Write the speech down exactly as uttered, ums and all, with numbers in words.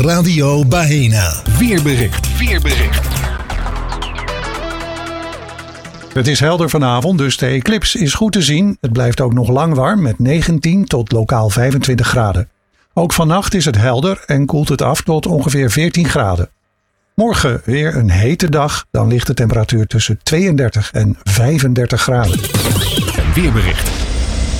Radio Baena. Weerbericht. Weerbericht. Het is helder vanavond, dus de eclips is goed te zien. Het blijft ook nog lang warm met negentien tot lokaal vijfentwintig graden. Ook vannacht is het helder en koelt het af tot ongeveer veertien graden. Morgen weer een hete dag, dan ligt de temperatuur tussen tweeëndertig en vijfendertig graden. Weerbericht.